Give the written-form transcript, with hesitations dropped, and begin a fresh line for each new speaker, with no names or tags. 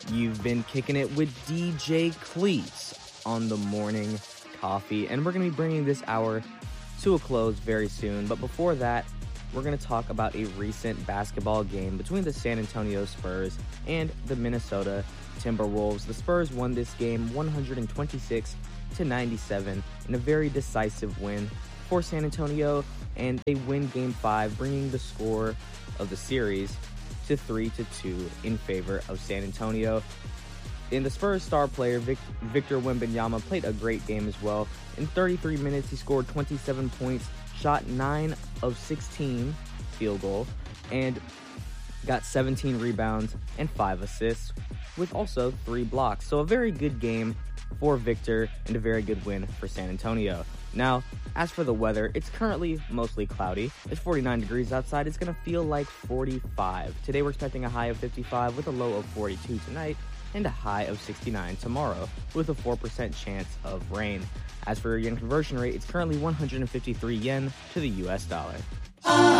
You've been kicking it with DJ Cleats on the Morning Coffee, and we're going to be bringing this hour to a close very soon. But before that, we're going to talk about a recent basketball game between the San Antonio Spurs and the Minnesota Timberwolves. The Spurs won this game 126-97 in a very decisive win for San Antonio, and they win Game 5, bringing the score of the series to 3-2 in favor of San Antonio. And the Spurs star player, Victor Wembanyama, played a great game as well. In 33 minutes, he scored 27 points, shot 9 of 16 field goal, and got 17 rebounds and 5 assists, with also 3 blocks. So a very good game for Victor and a very good win for San Antonio. Now, as for the weather, it's currently mostly cloudy. It's 49 degrees outside. It's going to feel like 45. Today we're expecting a high of 55 with a low of 42 tonight and a high of 69 tomorrow with a 4% chance of rain. As for your yen conversion rate, it's currently 153 yen to the US dollar.